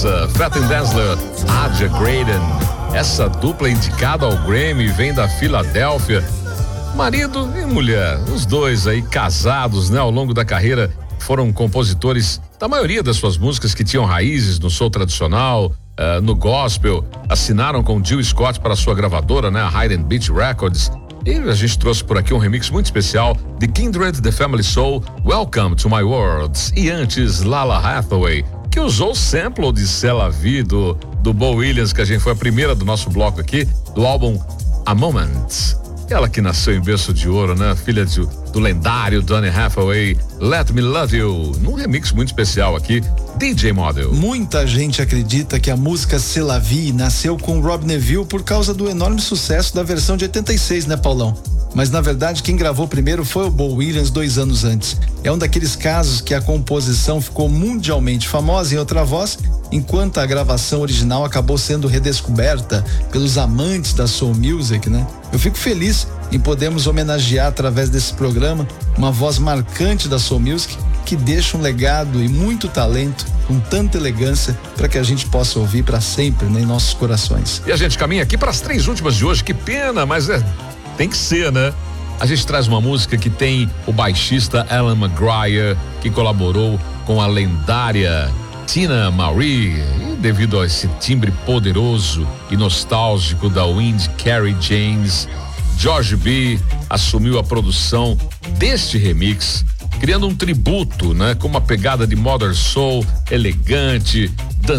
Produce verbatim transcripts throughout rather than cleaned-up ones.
essa, Fat and Dazzler, Aja Graydon. Essa dupla indicada ao Grammy vem da Filadélfia. Marido e mulher, os dois aí casados, né? Ao longo da carreira foram compositores da maioria das suas músicas que tinham raízes no soul tradicional, uh, no gospel. Assinaram com Jill Scott para sua gravadora, né? A Hide and Beat Records. E a gente trouxe por aqui um remix muito especial de Kindred, The Family Soul, Welcome to My World. E antes, Lala Hathaway, que usou o sample de C'est la Vie do, do Bo Williams, que a gente foi a primeira do nosso bloco aqui, do álbum A Moment. Ela que nasceu em berço de ouro, né? Filha de, do lendário Donny Hathaway, Let Me Love You, num remix muito especial aqui, D J Model. Muita gente acredita que a música C'est la Vie nasceu com Rob Neville por causa do enorme sucesso da versão de oitenta e seis, né, Paulão? Mas na verdade quem gravou primeiro foi o Bo Williams dois anos antes. É um daqueles casos que a composição ficou mundialmente famosa em outra voz, enquanto a gravação original acabou sendo redescoberta pelos amantes da soul music, né? Eu fico feliz em podermos homenagear através desse programa uma voz marcante da soul music que deixa um legado e muito talento com tanta elegância para que a gente possa ouvir para sempre, né, em nossos corações. E a gente caminha aqui para as três últimas de hoje, que pena, mas é, tem que ser, né? A gente traz uma música que tem o baixista Alan McGuire, que colaborou com a lendária Tina Marie, e devido a esse timbre poderoso e nostálgico da Wind Carey James, George B assumiu a produção deste remix, criando um tributo, né, com uma pegada de modern soul, elegante,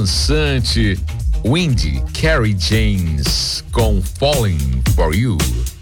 dançante. Wind Carey James com Falling for You.